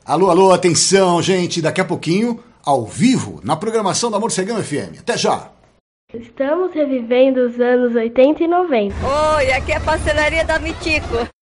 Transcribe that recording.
Alô, alô, atenção, gente. Daqui a pouquinho, ao vivo, na programação da Morcegão FM. Até já! Estamos revivendo os anos 80 e 90. Oi, aqui é a pastelaria da Mitico.